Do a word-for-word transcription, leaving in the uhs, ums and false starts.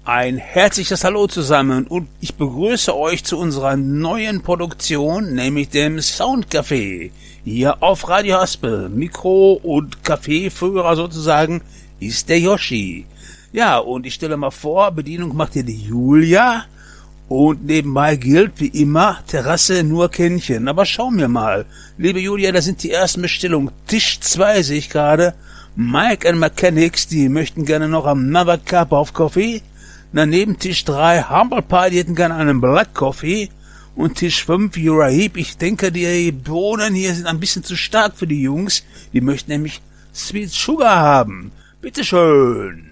Ein herzliches Hallo zusammen und ich begrüße euch zu unserer neuen Produktion, nämlich dem Soundcafé. Hier auf Radio Haspel. Mikro- und Kaffeeführer sozusagen ist der Yoshi. Ja, und ich stelle mal vor, Bedienung macht hier die Julia. Und nebenbei gilt, wie immer, Terrasse nur Kännchen. Aber schauen wir mal. Liebe Julia, da sind die ersten Bestellungen. Tisch zwei sehe ich gerade. Mike and Mechanics, die möchten gerne noch am Another Cup of Coffee. Daneben Tisch drei, Humble Pie, die hätten gerne einen Black Coffee. Und Tisch fünf, Urahib, ich denke, die Bohnen hier sind ein bisschen zu stark für die Jungs. Die möchten nämlich Sweet Sugar haben. Bitteschön.